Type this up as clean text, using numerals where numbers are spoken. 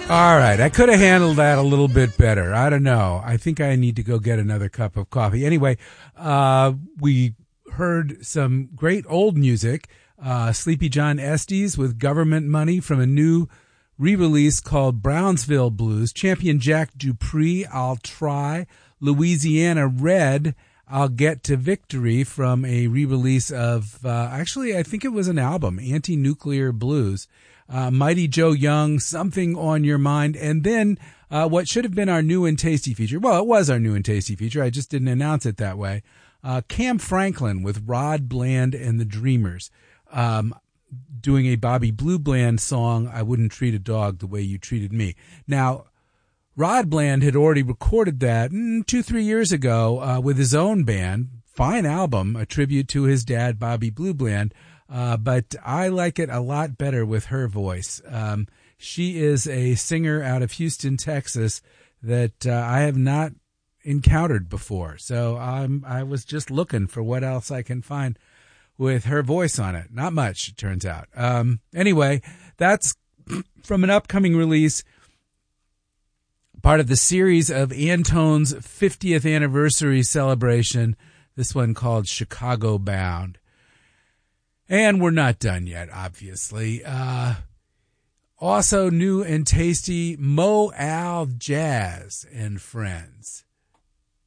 All right, I could have handled that a little bit better. I don't know. I think I need to go get another cup of coffee. Anyway, we heard some great old music. Sleepy John Estes with Government Money from a new re-release called Brownsville Blues. Champion Jack Dupree, I'll Try. Louisiana Red, I'll Get to Victory from a re-release of, actually, I think it was an album, Anti-Nuclear Blues. Mighty Joe Young, Something on Your Mind, and then what should have been our new and tasty feature. Well, it was our new and tasty feature. I just didn't announce it that way. Cam Franklin with Rod Bland and the Dreamers, doing a Bobby Blue Bland song, I Wouldn't Treat a Dog the Way You Treated Me. Now, Rod Bland had already recorded that 2-3 years ago with his own band. Fine album, a tribute to his dad, Bobby Blue Bland. But I like it a lot better with her voice. She is a singer out of Houston, Texas that I have not encountered before. So I was just looking for what else I can find with her voice on it. Not much, it turns out. Anyway, that's from an upcoming release, part of the series of Antone's 50th anniversary celebration, this one called Chicago Bound. And we're not done yet, obviously. Also new and tasty, Mo Al Jazz and Friends.